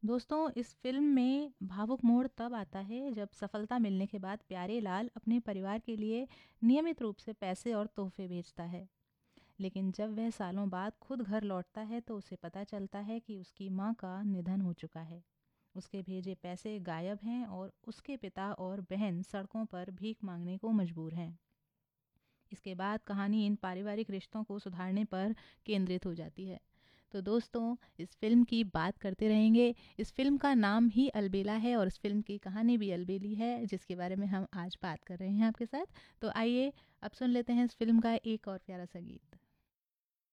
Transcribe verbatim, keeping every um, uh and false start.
दोस्तों, इस फ़िल्म में भावुक मोड़ तब आता है जब सफलता मिलने के बाद प्यारे लाल अपने परिवार के लिए नियमित रूप से पैसे और तोहफे भेजता है। लेकिन जब वह सालों बाद खुद घर लौटता है तो उसे पता चलता है कि उसकी माँ का निधन हो चुका है। उसके भेजे पैसे गायब हैं और उसके पिता और बहन सड़कों पर भीख मांगने को मजबूर हैं। इसके बाद कहानी इन पारिवारिक रिश्तों को सुधारने पर केंद्रित हो जाती है। तो दोस्तों, इस फिल्म की बात करते रहेंगे। इस फिल्म का नाम ही अलबेला है और इस फिल्म की कहानी भी अलबेली है, जिसके बारे में हम आज बात कर रहे हैं आपके साथ। तो आइए अब सुन लेते हैं इस फिल्म का एक और प्यारा सा गीत।